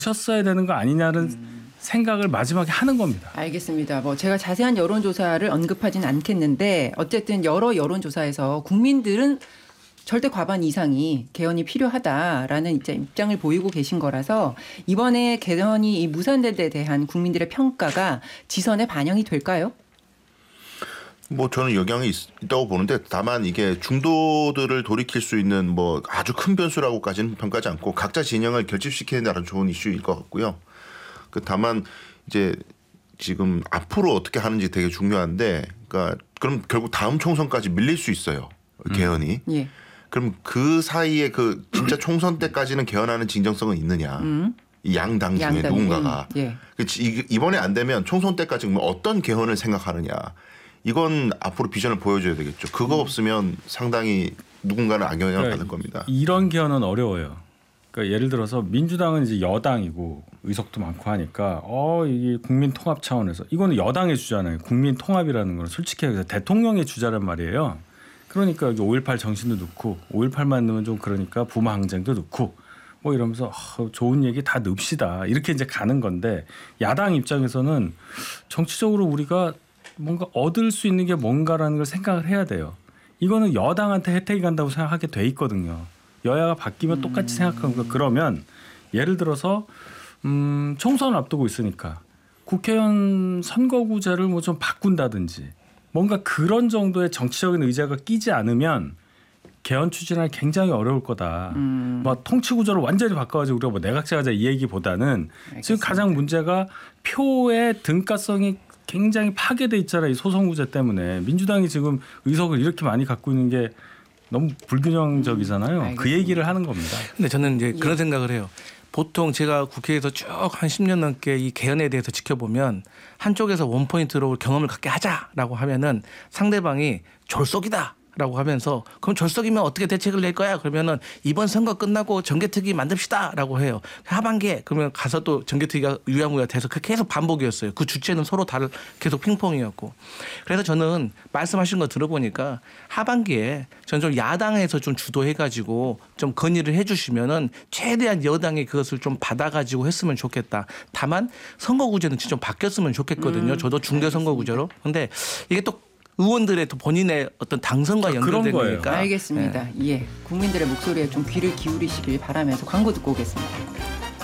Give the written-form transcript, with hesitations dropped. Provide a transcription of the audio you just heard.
쳤어야 되는 거 아니냐는 생각을 마지막에 하는 겁니다. 알겠습니다. 뭐 제가 자세한 여론조사를 언급하진 않겠는데 어쨌든 여러 여론조사에서 국민들은 절대 과반 이상이 개헌이 필요하다라는 입장을 보이고 계신 거라서 이번에 개헌이 무산된 데 대한 국민들의 평가가 지선에 반영이 될까요? 뭐 저는 영향이 있다고 보는데 다만 이게 중도들을 돌이킬 수 있는 뭐 아주 큰 변수라고까지는 평가하지 않고 각자 진영을 결집시키는 데는 좋은 이슈일 것 같고요. 다만 이제 지금 앞으로 어떻게 하는지 되게 중요한데, 그러니까 그럼 결국 다음 총선까지 밀릴 수 있어요. 개헌이. 예. 그럼 그 사이에 그 진짜 총선 때까지는 개헌하는 진정성은 있느냐? 이 양당 중에 누군가가. 예. 이번에 안 되면 총선 때까지 어떤 개헌을 생각하느냐? 이건 앞으로 비전을 보여줘야 되겠죠. 그거 없으면 상당히 누군가는 악영향을 받을 겁니다. 이런 개헌은 어려워요. 그러니까 예를 들어서 민주당은 이제 여당이고 의석도 많고 하니까 이게 국민 통합 차원에서 이거는 여당의 주잖아요. 국민 통합이라는 건 솔직히 얘기해서 대통령의 주자란 말이에요. 그러니까 여기 5.18 정신도 넣고 5.18만 넣으면 좀 그러니까 부마 항쟁도 넣고 뭐 이러면서 좋은 얘기 다 넣읍시다. 이렇게 이제 가는 건데 야당 입장에서는 정치적으로 우리가 뭔가 얻을 수 있는 게 뭔가라는 걸 생각을 해야 돼요. 이거는 여당한테 혜택이 간다고 생각하게 돼 있거든요. 여야가 바뀌면 똑같이 생각하는 거. 그러면 예를 들어서 총선을 앞두고 있으니까 국회의원 선거구제를 뭐 좀 바꾼다든지 뭔가 그런 정도의 정치적인 의제가 끼지 않으면 개헌 추진하기 굉장히 어려울 거다. 뭐 통치 구조를 완전히 바꿔가지고 우리가 뭐 내각제 하자 이 얘기보다는 알겠습니다. 지금 가장 문제가 표의 등가성이 굉장히 파괴돼 있잖아요. 이 소선구제 때문에 민주당이 지금 의석을 이렇게 많이 갖고 있는 게 너무 불균형적이잖아요. 알겠습니다. 그 얘기를 하는 겁니다. 근데 저는 이제 그런 생각을 해요. 보통 제가 국회에서 쭉 한 10년 넘게 이 개헌에 대해서 지켜보면 한쪽에서 원포인트로 경험을 갖게 하자라고 하면은 상대방이 졸속이다. 라고 하면서 그럼 졸속이면 어떻게 대책을 낼 거야? 그러면은 이번 선거 끝나고 정개특위 만듭시다라고 해요. 하반기에 그러면 가서 또 정개특위가 유야무야 돼서 그 계속 반복이었어요. 그 주체는 서로 다른 계속 핑퐁이었고. 그래서 저는 말씀하신 거 들어보니까 하반기에 저는 좀 야당에서 좀 주도해가지고 좀 건의를 해주시면은 최대한 여당이 그것을 좀 받아가지고 했으면 좋겠다. 다만 선거구제는 진짜 좀 바뀌었으면 좋겠거든요. 저도 중대선거구제로. 근데 이게 또 의원들의 또 본인의 어떤 당선과 연결되니까. 알겠습니다. 예, 국민들의 목소리에 좀 귀를 기울이시길 바라면서 광고 듣고 오겠습니다.